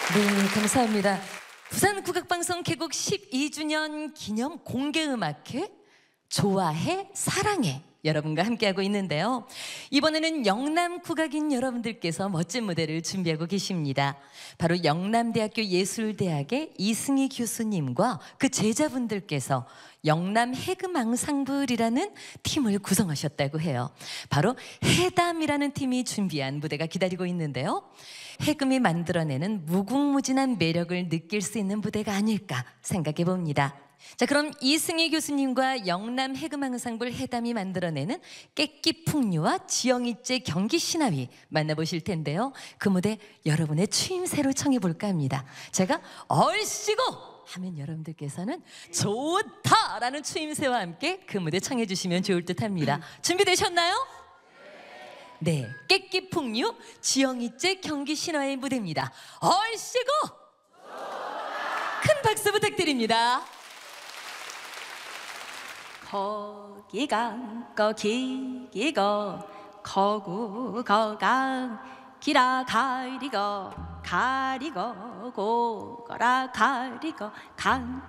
네, 감사합니다. 부산국악방송 개국 12주년 기념 공개음악회 좋아해 사랑해 여러분과 함께하고 있는데요. 이번에는 영남 국악인 여러분들께서 멋진 무대를 준비하고 계십니다. 바로 영남대학교 예술대학의 이승희 교수님과 그 제자분들께서 영남 해금 앙상블이라는 팀을 구성하셨다고 해요. 바로 해담이라는 팀이 준비한 무대가 기다리고 있는데요. 해금이 만들어내는 무궁무진한 매력을 느낄 수 있는 무대가 아닐까 생각해 봅니다. 자, 그럼 이승희 교수님과 영남 해금 앙상블 해담이 만들어내는 깨끼풍류와 지영이째 경기 신화위 만나보실 텐데요. 그 무대 여러분의 추임새로 청해 볼까 합니다. 제가 얼씨구 하면 여러분들께서는 좋다라는 추임새와 함께 그 무대 청해 주시면 좋을 듯합니다. 준비되셨나요? 네, 깨끼풍류 지영이째 경기 신화의 무대입니다. 얼씨구 큰 박수 부탁드립니다. 거기가 거기고 거구거강 기라 가리고 고거라 가리고 강